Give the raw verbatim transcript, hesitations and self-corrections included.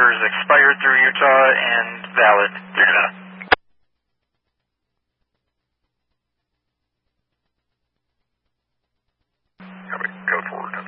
is expired through Utah and valid through Nevada. Copy. Go forward.